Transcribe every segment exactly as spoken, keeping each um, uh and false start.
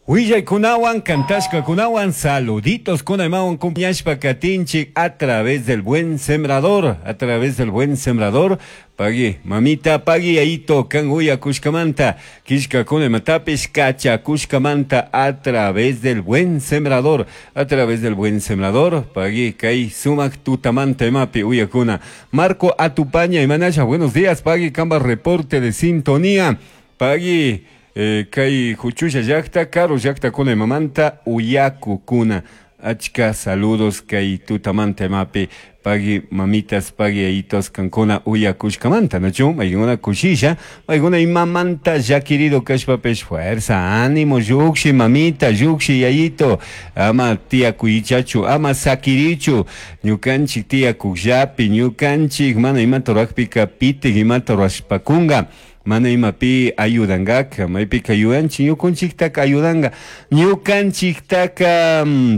Huilla kunawan, Cantashka kunawan, saluditos kunaimawan kumpiñashpa katinchik a través del buen sembrador, a través del buen sembrador. Pagui, mamita, pagui aito, kan huya kushkamanta, kishka kunaimatapish kacha kushkamanta a través del buen sembrador, a través del buen sembrador. Pagui, kai sumak tutamanta emapi huya kuna. Marco Atupaña y Manasha, buenos días, pagui, camba reporte de sintonía. Pagui, Eh, kai huchucha yakta, caro yakta kuna mamanta, uyaku kuna. Achka saludos kai tutamanta mapi, pagi mamitas, pagi aitos kankuna uyakushkamanta, ¿no chum? Hay una cuchilla, hay una imamanta ya querido kashpapesh fuerza, ánimo, yukshi, mamita, yukshi, yayito, ama tía kuichachu, ama sakirichu, ñukanchik tía kujapi, ñukanchik, mana imatorakpika pite, imatorashpakunga. Mana imapi ayudangaka, maipika ayudanchi, ñukunchiktaka ayudanga, ñukanchiktaka um,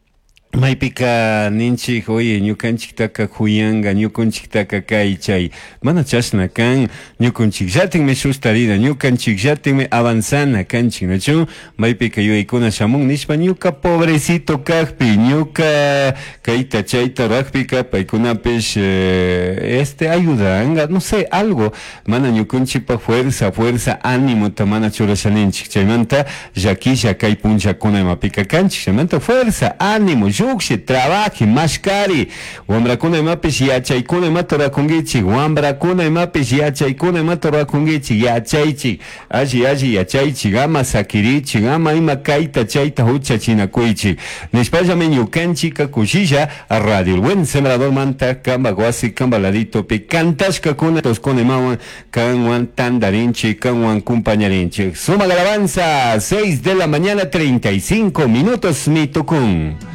maipika ninchik, oye, ñukanchiktaka kuyanga, ñukunchiktaka kaychay, mana chashna kan, ñukunchik llatinme sustarina, ñukanchik llatinme avanzana kanchik, ¿no? Maipika yuaykuna shamun nishpa, ñuka pobrecito kakpi, ñuka kaita chayta rakpika, paykunapish, eh, este ayudanga, no sé, algo, mana ñukunchipa fuerza, fuerza, ánimo, tamana churashaninchik, chaymanta, llakilla kay punchakuna mapika kanchik, chaymanta fuerza, ánimo, Yukshe, trabaje, mashkari, wambrakuna imapish yachaykuna imatorakungichik, wambrakuna imapish yachaykuna imatorakungichik, yachaychik, alli alli yachaychik, ama sakirichik, ama ima kaita chayta huchachinakuychik. Nishpallame ñukanchika kushilla a radio, el buen sembrador manta, kamba guasi, kamba ladito, pi cantashka kuna, toskone mawan, kanwan tandarinchik, kanwan compañarinchik. Suma la alabanza, seis de la mañana, treinta y cinco minutos, mi tukun.